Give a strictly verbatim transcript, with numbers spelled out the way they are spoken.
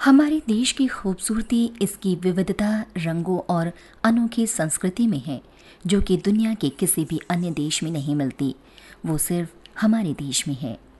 हमारे देश की खूबसूरती इसकी विविधता, रंगों और अनोखी संस्कृति में है, जो कि दुनिया के किसी भी अन्य देश में नहीं मिलती। वो सिर्फ हमारे देश में है।